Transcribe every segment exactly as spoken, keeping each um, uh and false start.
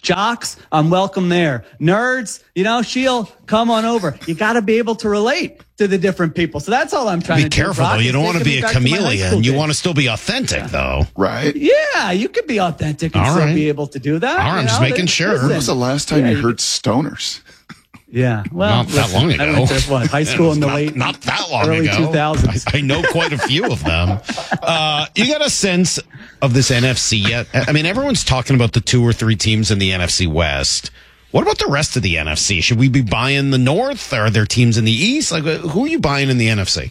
Jocks, I'm welcome there. Nerds, you know, Sheil, come on over. You got to be able to relate to the different people. So that's all I'm trying be to do. Be careful, though. You don't want to be a chameleon. You want to still be authentic, yeah. though. Right. Yeah, you could be authentic and all still right. be able to do that. All right, I'm just know? making sure. When was the last time yeah, you heard stoners? Yeah, well, not that long ago. I went to, what, high school in the not, late, not that long early ago. two thousands. I, I know quite a few of them. Uh, you got a sense of this N F C yet? I mean, everyone's talking about the two or three teams in the N F C West. What about the rest of the N F C? Should we be buying the North? Are there teams in the East? Like, who are you buying in the N F C?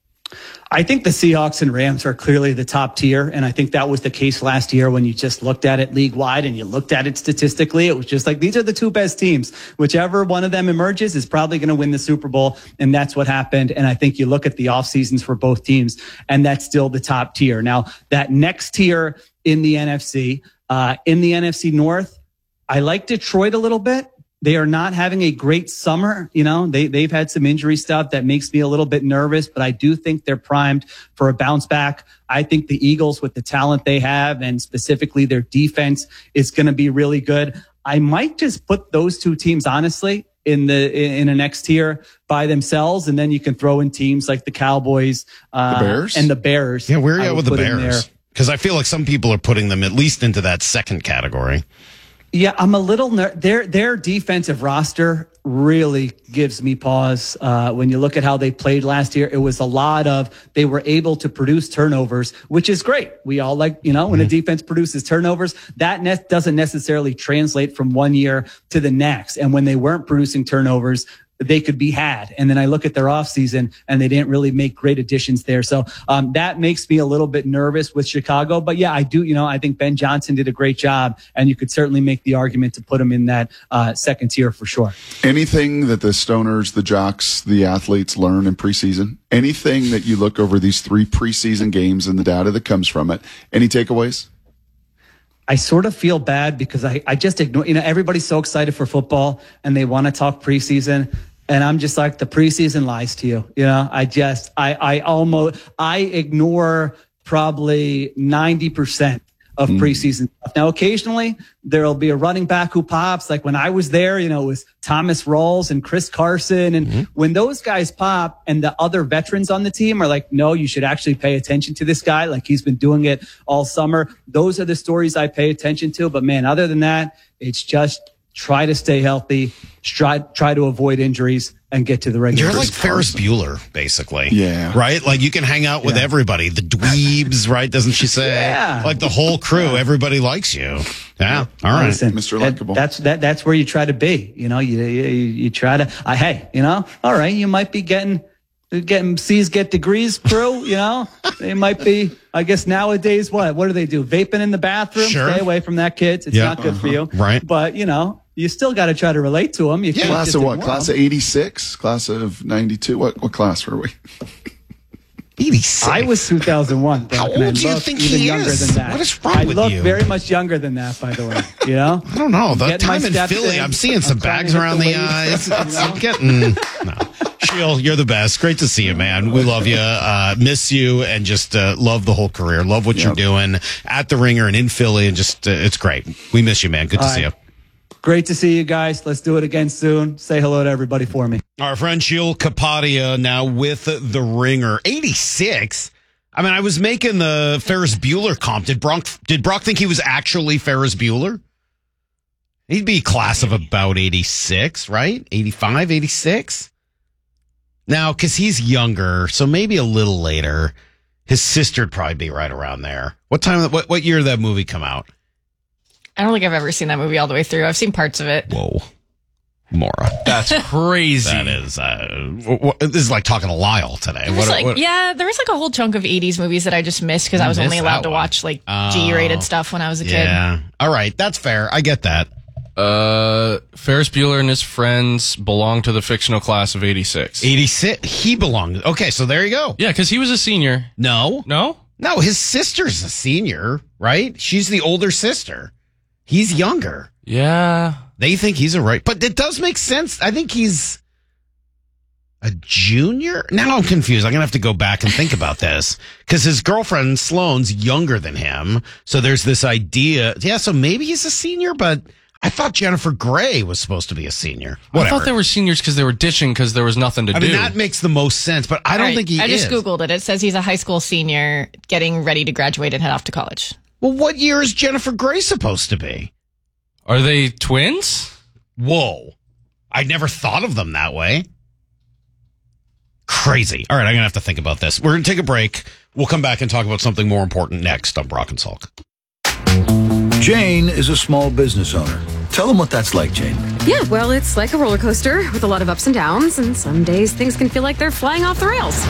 I think the Seahawks and Rams are clearly the top tier. And I think that was the case last year when you just looked at it league wide and you looked at it statistically. It was just like, these are the two best teams. Whichever one of them emerges is probably going to win the Super Bowl. And that's what happened. And I think you look at the off seasons for both teams and that's still the top tier. Now that next tier in the N F C, uh, in the N F C North, I like Detroit a little bit. They are not having a great summer. You know, they, they've had some injury stuff that makes me a little bit nervous, but I do think they're primed for a bounce back. I think the Eagles, with the talent they have and specifically their defense, is going to be really good. I might just put those two teams, honestly, in the, in a next tier by themselves. And then you can throw in teams like the Cowboys, uh, the Bears and the Bears. Yeah. Where are you at with the Bears? Because I feel like some people are putting them at least into that second category. Yeah, I'm a little ner- their their defensive roster really gives me pause. Uh, when you look at how they played last year, it was a lot of they were able to produce turnovers, which is great. We all like, you know, when a defense produces turnovers, that ne- doesn't necessarily translate from one year to the next. And when they weren't producing turnovers, they could be had. And then I look at their offseason and they didn't really make great additions there. So um, that makes me a little bit nervous with Chicago. But yeah, I do, you know, I think Ben Johnson did a great job and you could certainly make the argument to put him in that uh, second tier for sure. Anything that the stoners, the jocks, the athletes learn in preseason? Anything that you look over these three preseason games and the data that comes from it? Any takeaways? I sort of feel bad because I, I just ignore, you know, everybody's so excited for football and they want to talk preseason. And I'm just like, the preseason lies to you. You know, I just, I, I almost, I ignore probably ninety percent of mm. preseason stuff. Now, occasionally there'll be a running back who pops. Like when I was there, you know, it was Thomas Rawls and Chris Carson. And mm-hmm. when those guys pop and the other veterans on the team are like, no, you should actually pay attention to this guy. Like he's been doing it all summer. Those are the stories I pay attention to. But man, other than that, it's just try to stay healthy, try, try to avoid injuries, and get to the regular. You're like Ferris Bueller, basically. Yeah. Right? Like you can hang out with yeah. everybody. The dweebs, right? Doesn't she say? Yeah. Like the whole crew, everybody likes you. Yeah. All right. Listen, Mister Likeable. That, that's that. That's where you try to be. You know, you you, you try to. I hey, you know, all right. You might be getting getting C's get degrees crew. You know, they might be. I guess nowadays, what what do they do? Vaping in the bathroom. Sure. Stay away from that, kids. It's yeah. not good uh-huh. for you. Right. But you know. You still got to try to relate to them. You yeah. can't Class just of what? Class them. of eighty-six? Class of ninety-two? What what class were we? eighty-six. I was two thousand one. How old do you think even he younger is? Than that. What is wrong I with look you? very much younger than that, by the way. You know? I don't know. The Getting time my in steps Philly, in. I'm seeing some I'm trying bags to hit around the the weight. eyes. It's, You know? I'm getting... No. Sheil, you're the best. Great to see you, man. We love you. Uh, miss you and just uh, love the whole career. Love what yep. you're doing at the Ringer and in Philly. And just, uh, it's great. We miss you, man. Good to All see right. you. Great to see you guys. Let's do it again soon. Say hello to everybody for me. Our friend Sheil Kapadia now with the Ringer. eighty-six. I mean, I was making the Ferris Bueller comp. Did Brock, did Brock think he was actually Ferris Bueller? He'd be a class of about eighty-six, right? eighty-five, eighty-six? Now, because he's younger, so maybe a little later. His sister'd probably be right around there. What time? What, what year did that movie come out? I don't think I've ever seen that movie all the way through. I've seen parts of it. Whoa. Maura. That's crazy. That is, uh, w- w- this is like talking to Lyle today. There was What- like, what- yeah, there was like a whole chunk of eighties movies that I just missed because I was You only missed allowed that to one. watch like Oh. G-rated stuff when I was a kid. Yeah. All right. That's fair. I get that. Uh, Ferris Bueller and his friends belong to the fictional class of eighty-six. eighty-six. He belonged. Okay. So there you go. Yeah, because he was a senior. No. No? No, his sister's a senior, right? She's the older sister. He's younger. Yeah. They think he's a right, but it does make sense. I think he's a junior. Now I'm confused. I'm going to have to go back and think about this because his girlfriend Sloane's younger than him. So there's this idea. Yeah. So maybe he's a senior, but I thought Jennifer Grey was supposed to be a senior. Whatever. I thought they were seniors because they were ditching because there was nothing to I do. mean, that makes the most sense, but I don't Right. think he I is. just Googled it. It says he's a high school senior getting ready to graduate and head off to college. Well, what year is Jennifer Grey supposed to be? Are they twins? Whoa. I never thought of them that way. Crazy. All right, I'm going to have to think about this. We're going to take a break. We'll come back and talk about something more important next on Brock and Salk. Jane is a small business owner. Tell them what that's like, Jane. Yeah, well, it's like a roller coaster with a lot of ups and downs, and some days things can feel like they're flying off the rails.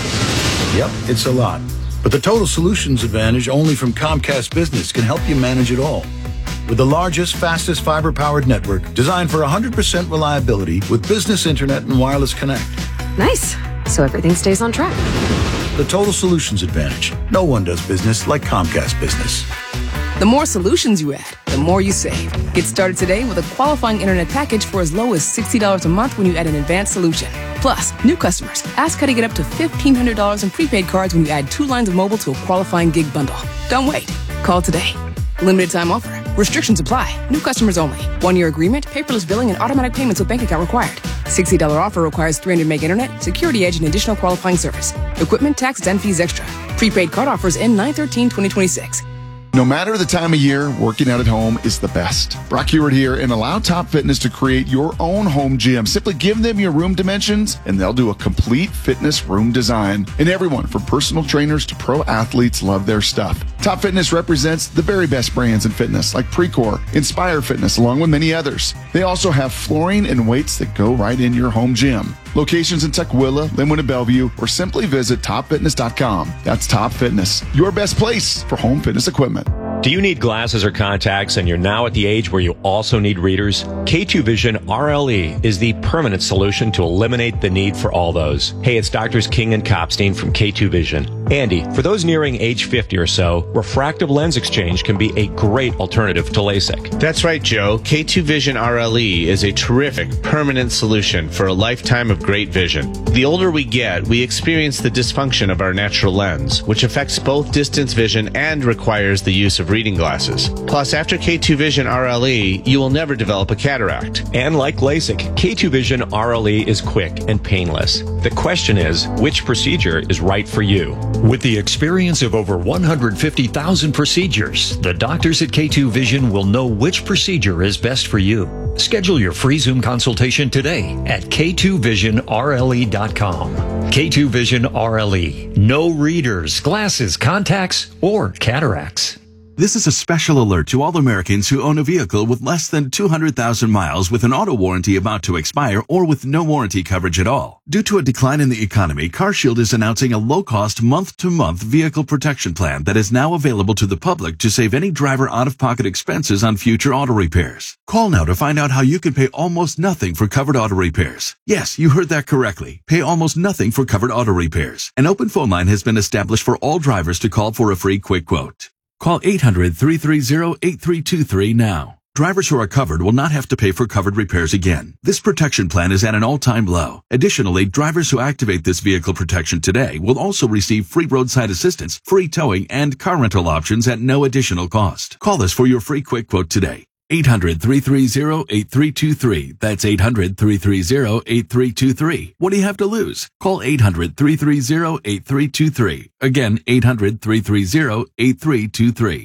Yep, it's a lot. But the Total Solutions Advantage only from Comcast Business can help you manage it all. With the largest, fastest fiber-powered network designed for one hundred percent reliability with business internet and wireless connect. Nice. So everything stays on track. The Total Solutions Advantage. No one does business like Comcast Business. The more solutions you add, the more you save. Get started today with a qualifying internet package for as low as sixty dollars a month when you add an advanced solution. Plus, new customers, ask how to get up to fifteen hundred dollars in prepaid cards when you add two lines of mobile to a qualifying gig bundle. Don't wait. Call today. Limited time offer. Restrictions apply. New customers only. One-year agreement, paperless billing, and automatic payments with bank account required. sixty dollars offer requires three hundred meg internet, security edge, and additional qualifying service. Equipment, taxes, and fees extra. Prepaid card offers end nine thirteen twenty twenty-six. No matter the time of year, working out at home is the best. Brock Heward here, and allow Top Fitness to create your own home gym. Simply give them your room dimensions, and they'll do a complete fitness room design. And everyone, from personal trainers to pro athletes, love their stuff. Top Fitness represents the very best brands in fitness, like Precor, Inspire Fitness, along with many others. They also have flooring and weights that go right in your home gym. Locations in Tukwila, Linwood, and Bellevue, or simply visit top fitness dot com. That's Top Fitness, your best place for home fitness equipment. Do you need glasses or contacts and you're now at the age where you also need readers? K two Vision R L E is the permanent solution to eliminate the need for all those. Hey, it's Doctors King and Kopstein from K two Vision. Andy, for those nearing age fifty or so, refractive lens exchange can be a great alternative to LASIK. That's right, Joe. K two Vision R L E is a terrific permanent solution for a lifetime of great vision. The older we get, we experience the dysfunction of our natural lens, which affects both distance vision and requires the use of reading glasses. Plus, after K two Vision R L E, you will never develop a cataract. And like LASIK, K two Vision R L E is quick and painless. The question is, which procedure is right for you? With the experience of over one hundred fifty thousand procedures, the doctors at K two Vision will know which procedure is best for you. Schedule your free Zoom consultation today at K two vision R L E dot com. K two Vision R L E. No readers, glasses, contacts, or cataracts. This is a special alert to all Americans who own a vehicle with less than two hundred thousand miles with an auto warranty about to expire or with no warranty coverage at all. Due to a decline in the economy, CarShield is announcing a low-cost month-to-month vehicle protection plan that is now available to the public to save any driver out-of-pocket expenses on future auto repairs. Call now to find out how you can pay almost nothing for covered auto repairs. Yes, you heard that correctly. Pay almost nothing for covered auto repairs. An open phone line has been established for all drivers to call for a free quick quote. Call eight hundred, three three zero, eight three two three now. Drivers who are covered will not have to pay for covered repairs again. This protection plan is at an all-time low. Additionally, drivers who activate this vehicle protection today will also receive free roadside assistance, free towing, and car rental options at no additional cost. Call us for your free quick quote today. eight hundred, three three zero, eight three two three. That's eight hundred, three three zero, eight three two three. What do you have to lose? Call eight hundred, three three zero, eight three two three. Again, eight hundred, three three zero, eight three two three.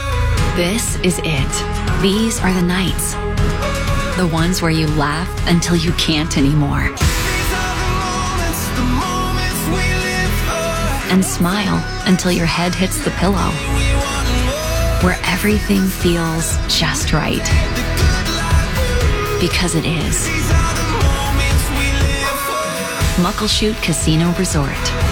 This is it. These are the nights. The ones where you laugh until you can't anymore. And smile until your head hits the pillow. Where everything feels just right. Because it is. Muckleshoot Casino Resort.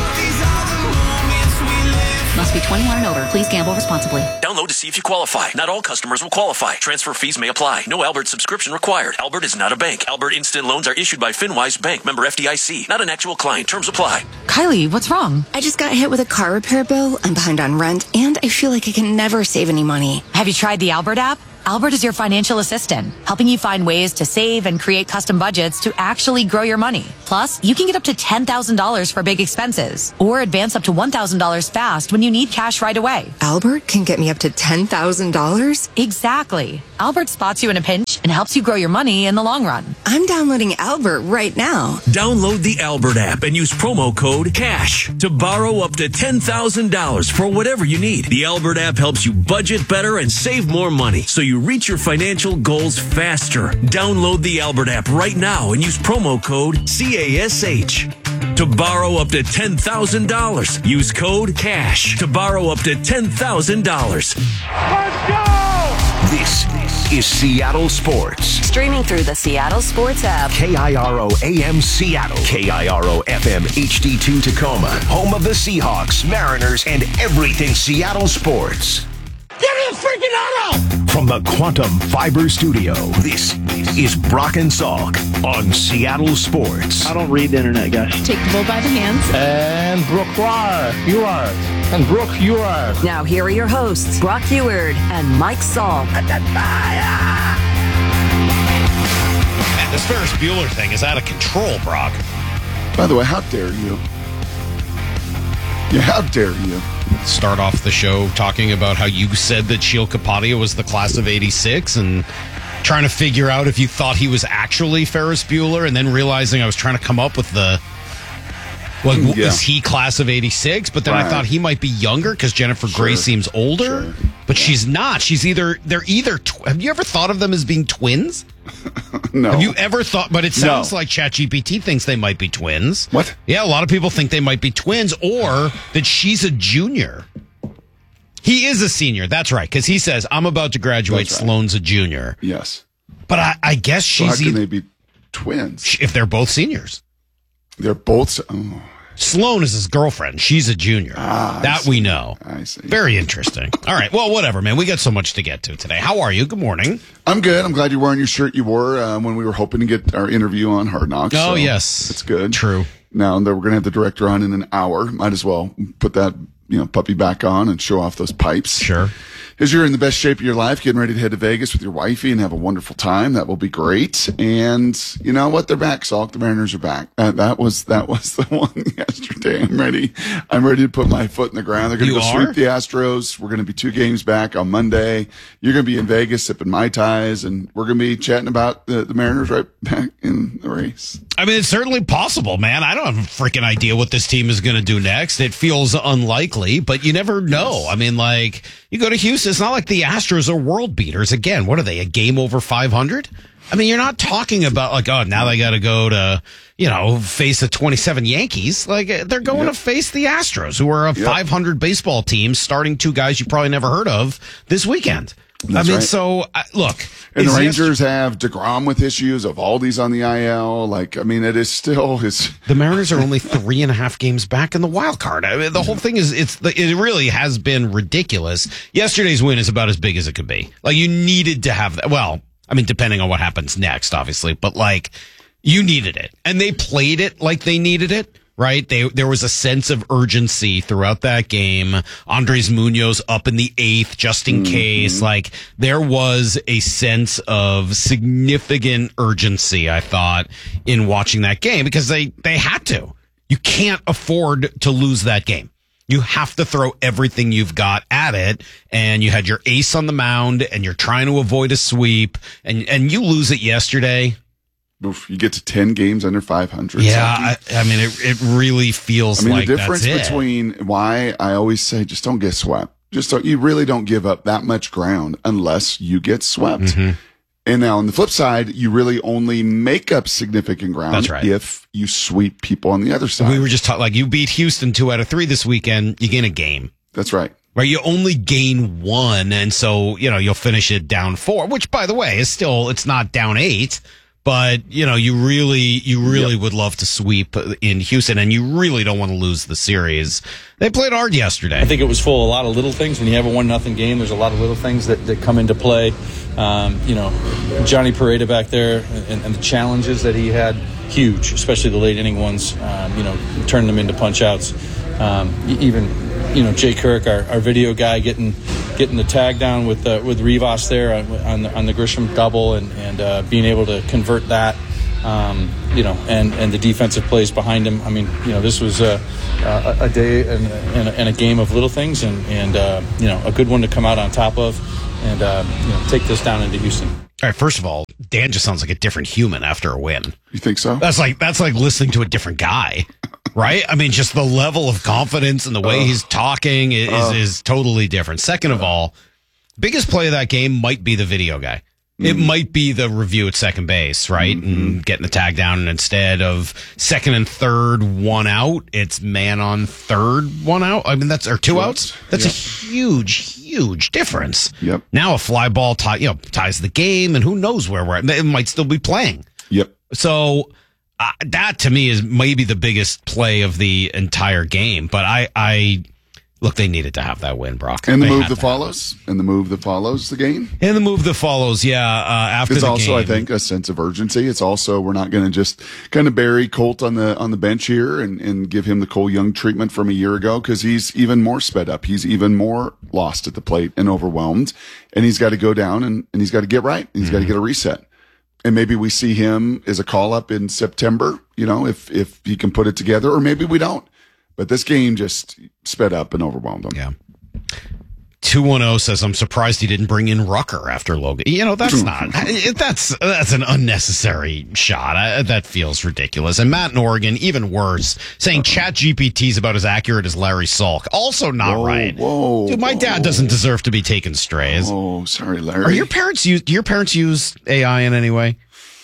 Must be twenty-one and over. Please gamble responsibly. Download to see if you qualify. Not all customers will qualify. Transfer fees may apply. No Albert subscription required. Albert is not a bank. Albert Instant Loans are issued by FinWise Bank, member F D I C. Not an actual client. Terms apply. Kylie, what's wrong? I just got hit with a car repair bill. I'm behind on rent, and I feel like I can never save any money. Have you tried the Albert app? Albert is your financial assistant, helping you find ways to save and create custom budgets to actually grow your money. Plus, you can get up to ten thousand dollars for big expenses or advance up to one thousand dollars fast when you need cash right away. Albert can get me up to ten thousand dollars? Exactly. Albert spots you in a pinch and helps you grow your money in the long run. I'm downloading Albert right now. Download the Albert app and use promo code CASH to borrow up to ten thousand dollars for whatever you need. The Albert app helps you budget better and save more money so you reach your financial goals faster. Download the Albert app right now and use promo code CASH to borrow up to ten thousand dollars. Use code CASH to borrow up to ten thousand dollars. Let's go! This is Seattle Sports. Streaming through the Seattle Sports app. K I R O A M Seattle. K I R O F M H D two Tacoma. Home of the Seahawks, Mariners, and everything Seattle sports. Give me a freaking auto! From the Quantum Fiber Studio, this is Brock and Salk on Seattle Sports. I don't read the internet, guys. Take the bull by the hands. And Brooke, you are. And Brooke, you are. Now here are your hosts, Brock Heward and Mike Salk. Man, this Ferris Bueller thing is out of control, Brock. By the way, how dare you? Yeah, how dare you? Start off the show talking about how you said that Sheil Kapadia was the class of eighty-six and trying to figure out if you thought he was actually Ferris Bueller, and then realizing I was trying to come up with the, well, yeah. is he class of eighty-six? But then right. I thought he might be younger because Jennifer sure. Grey seems older, sure. but yeah. she's not. She's either, they're either, tw- have you ever thought of them as being twins? No. Have you ever thought, but it sounds no. like ChatGPT thinks they might be twins. What? Yeah, a lot of people think they might be twins or that she's a junior. He is a senior. That's right. Because he says, I'm about to graduate. Right. Sloane's a junior. Yes. But I, I guess she's. So how can either, they be twins? If they're both seniors. They're both. Oh. Sloane is his girlfriend. She's a junior. Ah, that we know. I see. Very interesting. All right. Well, whatever, man. We got so much to get to today. How are you? Good morning. I'm good. I'm glad you're wearing your shirt you wore uh, when we were hoping to get our interview on Hard Knocks. Oh, so yes. It's good. True. Now that we're going to have the director on in an hour, might as well put that, you know, puppy back on and show off those pipes. Sure. As you're in the best shape of your life, getting ready to head to Vegas with your wifey and have a wonderful time. That will be great. And you know what? They're back, Salk. The Mariners are back. That, that was that was the one yesterday. I'm ready. I'm ready to put my foot in the ground. They're going to go are? sweep the Astros. We're going to be two games back on Monday. You're going to be in Vegas sipping Mai Tais, and we're going to be chatting about the, the Mariners right back in the race. I mean, it's certainly possible, man. I don't have a freaking idea what this team is going to do next. It feels unlikely, but you never know. Yes. I mean, like, you go to Houston, it's not like the Astros are world beaters. Again, what are they, a game over five hundred? I mean, you're not talking about, like, oh, now they got to go to, you know, face the twenty-seven Yankees. Like, they're going yep. to face the Astros, who are a yep. five hundred baseball team, starting two guys you probably never heard of this weekend. That's I mean, right. so, uh, look. And the Rangers have DeGrom with issues, Evaldi's on the I L. Like, I mean, it is still his. The Mariners are only three and a half games back in the wild card. I mean, the whole thing is, it's it really has been ridiculous. Yesterday's win is about as big as it could be. Like, you needed to have that. Well, I mean, depending on what happens next, obviously, but like, you needed it. And they played it like they needed it. Right? They, there was a sense of urgency throughout that game. Andres Munoz up in the eighth, just in mm-hmm. case. Like, there was a sense of significant urgency, I thought, in watching that game because they, they had to. You can't afford to lose that game. You have to throw everything you've got at it, and you had your ace on the mound, and you're trying to avoid a sweep, and, and you lose it yesterday. Oof, you get to ten games under five hundred. Yeah, I, I mean, it it really feels I mean, like the difference that's it. between why I always say just don't get swept. Just don't, you really don't give up that much ground unless you get swept. Mm-hmm. And now on the flip side, you really only make up significant ground That's right. if you sweep people on the other side. We were just talking, like, you beat Houston two out of three this weekend, you gain a game. That's right. Right, you only gain one, and so, you know, you'll finish it down four, which, by the way, is still, it's not down eight. But, you know, you really, you really yep. would love to sweep in Houston, and you really don't want to lose the series. They played hard yesterday. I think it was full of a lot of little things. When you have a one nothing game, there's a lot of little things that, that come into play. Um, you know, Johnny Pareda back there and, and the challenges that he had, huge, especially the late inning ones, um, you know, turning them into punch outs. Um, even, you know, Jay Kirk, our, our video guy, getting getting the tag down with uh, with Rivas there on, on the on the Grisham double, and and uh, being able to convert that. Um, you know, and, and the defensive plays behind him. I mean, you know, this was a, a, a day and, and, a, and a game of little things, and, and uh, you know, a good one to come out on top of and, uh, you know, take this down into Houston. All right, first of all, Dan just sounds like a different human after a win. You think so? That's like that's like listening to a different guy, right? I mean, just the level of confidence and the way uh, he's talking is, uh, is totally different. Second of all, biggest play of that game might be the video guy. It mm. might be the review at second base, right? Mm-hmm. And getting the tag down, and instead of second and third, one out, it's man on third, one out. I mean, that's or two yep. outs. That's yep. a huge, huge difference. Yep. Now a fly ball tie, you know, ties the game, and who knows where we're at. It might still be playing. Yep. So uh, that to me is maybe the biggest play of the entire game. But I, I. Look, they needed to have that win, Brock. And the they move that follows, and the move that follows the game. And the move that follows, yeah. Uh, after it's the also, game. I think, a sense of urgency. It's also we're not going to just kind of bury Colt on the on the bench here and, and give him the Cole Young treatment from a year ago, because he's even more sped up. He's even more lost at the plate and overwhelmed, and he's got to go down and, and he's got to get right. He's mm-hmm. got to get a reset. And maybe we see him as a call up in September. You know, if if he can put it together, or maybe we don't. But this game just sped up and overwhelmed him. Yeah. two one zero says, I'm surprised he didn't bring in Rucker after Logan. You know, that's not, that's, that's an unnecessary shot. I, that feels ridiculous. And Matt in Oregon, even worse, saying Chat G P T is about as accurate as Larry Salk. Also not whoa, right. Whoa, Dude, my whoa. dad doesn't deserve to be taken strays. Oh, sorry, Larry. Are your parents use, do your parents use A I in any way?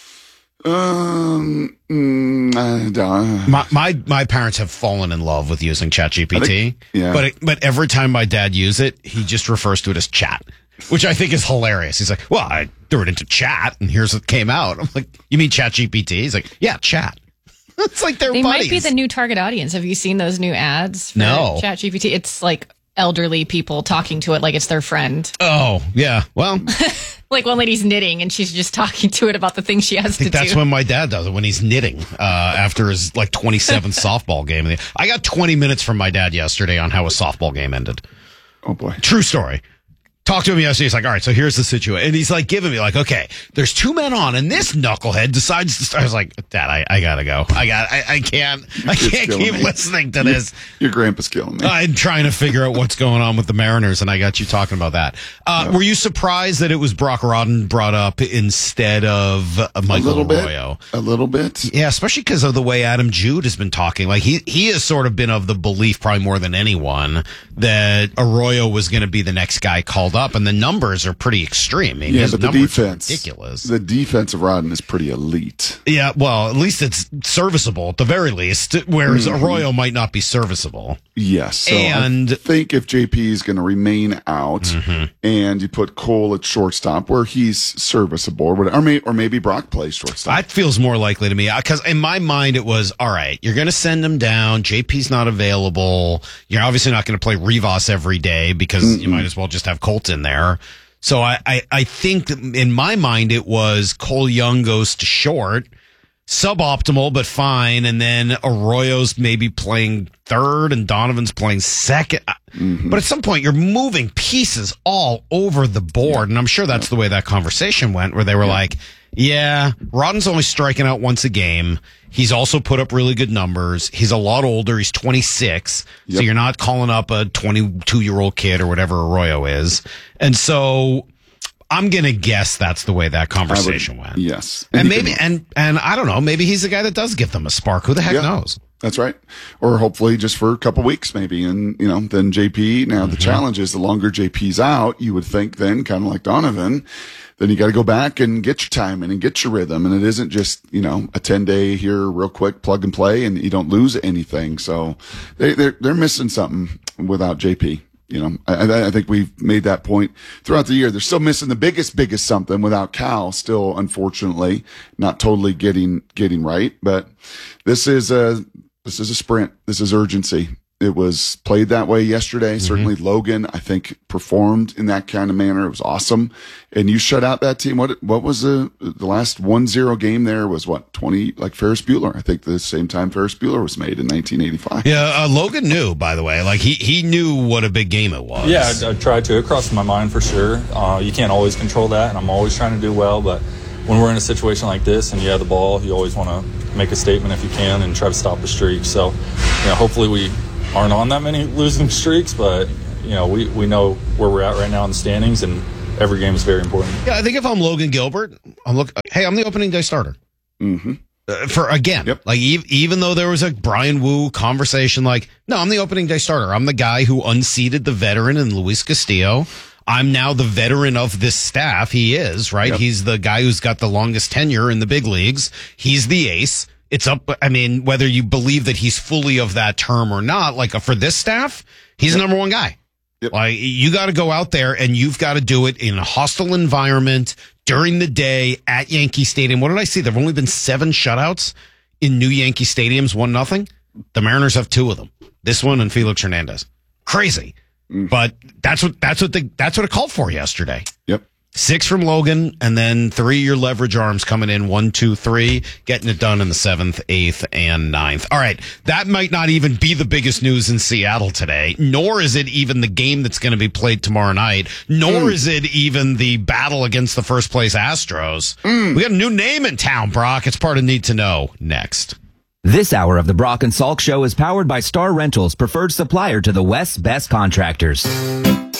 Um, mm, uh, my, my my parents have fallen in love with using ChatGPT. Think, yeah. But it, but every time my dad uses it, he just refers to it as chat, which I think is hilarious. He's like, "Well, I threw it into chat, and here's what came out." I'm like, "You mean ChatGPT?" He's like, "Yeah, chat." It's like they're they buddies. might be the new target audience. Have you seen those new ads for no. ChatGPT? It's like elderly people talking to it like it's their friend. Oh yeah, well. Like one lady's knitting and she's just talking to it about the things she has I think to that's do. when my dad does it, when he's knitting uh, after his like twenty-seventh softball game. I got twenty minutes from my dad yesterday on how a softball game ended. Oh boy. True story. Talked to him yesterday. He's like, all right, so here's the situation. And he's like giving me like, okay, there's two men on and this knucklehead decides to start. I was like, Dad, I, I gotta go. I got, I, I can't, I can't keep me. listening to this. Your, your grandpa's killing me. I'm trying to figure out what's going on with the Mariners, and I got you talking about that. Uh, yeah. Were you surprised that it was Brock Rodden brought up instead of uh, Michael a little Arroyo? Bit, a little bit. Yeah, especially because of the way Adam Jude has been talking. Like he, he has sort of been of the belief, probably more than anyone, that Arroyo was going to be the next guy called up, and the numbers are pretty extreme. I mean, yeah, his but the numbers defense, are ridiculous. The defense of Rodden is pretty elite. Yeah, well, at least it's serviceable at the very least, whereas mm-hmm. Arroyo might not be serviceable. Yes. So and I think if J P is going to remain out mm-hmm. and you put Cole at shortstop where he's serviceable, or, whatever, or, may, or maybe Brock plays shortstop. That feels more likely to me because in my mind it was, all right, you're going to send him down. J P's not available. You're obviously not going to play Rivas every day because mm-hmm. you might as well just have Colt in there. So I, I, I think in my mind it was Cole Young goes to short, suboptimal but fine, and then Arroyo's maybe playing third and Donovan's playing second. Mm-hmm. But at some point you're moving pieces all over the board, yeah. and I'm sure that's yeah. the way that conversation went, where they were yeah. like, yeah, Rodden's only striking out once a game. He's also put up really good numbers. He's a lot older. He's twenty-six. Yep. So you're not calling up a twenty-two-year-old kid or whatever Arroyo is. And so I'm going to guess that's the way that conversation would, went. Yes. And, and maybe, can, and, and I don't know, maybe he's the guy that does give them a spark. Who the heck yeah, knows? That's right. Or hopefully just for a couple weeks maybe. And, you know, then J P, now mm-hmm. the challenge is the longer J P's out, you would think then, kind of like Donovan, then you got to go back and get your time in and get your rhythm. And it isn't just, you know, a ten day here real quick, plug and play, and you don't lose anything. So they, they're, they're missing something without J P. You know, I, I think we've made that point throughout the year. They're still missing the biggest, biggest something without Cal still, unfortunately, not totally getting, getting right. But this is a, this is a sprint. This is urgency. it was played that way yesterday. Mm-hmm. Certainly Logan, I think, performed in that kind of manner. It was awesome. And you shut out that team. What what was the the last one zero game there was what, twenty, like Ferris Bueller. I think the same time Ferris Bueller was made in nineteen eighty-five. Yeah, uh, Logan knew, by the way. Like, he, he knew what a big game it was. Yeah, I, I tried to. It crossed my mind for sure. Uh, you can't always control that, and I'm always trying to do well. But when we're in a situation like this and you have the ball, you always want to make a statement if you can and try to stop the streak. So, you know, hopefully we aren't on that many losing streaks, but, you know, we, we know where we're at right now in the standings, and every game is very important. Yeah, I think if I'm Logan Gilbert, I'm look. Hey, I'm the opening day starter. Mm-hmm. Uh, for again, yep. like e- even though there was a Brian Wu conversation, like, no, I'm the opening day starter. I'm the guy who unseated the veteran in Luis Castillo. I'm now the veteran of this staff. He is, right? Yep. He's the guy who's got the longest tenure in the big leagues. He's the ace. It's up. I mean, whether you believe that he's fully of that term or not, like for this staff, he's yep. the number one guy. Yep. Like, you got to go out there and you've got to do it in a hostile environment during the day at Yankee Stadium. What did I see? There've only been seven shutouts in new Yankee Stadiums, one nothing. The Mariners have two of them. This one and Felix Hernandez. Crazy. Mm. But that's what that's what the that's what it called for yesterday. Yep. Six from Logan, and then three your leverage arms coming in, one, two, three, getting it done in the seventh, eighth, and ninth. All right, that might not even be the biggest news in Seattle today, nor is it even the game that's going to be played tomorrow night, nor mm. is it even the battle against the first place Astros. Mm. We got a new name in town, Brock. It's part of Need to Know next. This hour of the Brock and Salk Show is powered by Star Rentals, preferred supplier to the West's best contractors.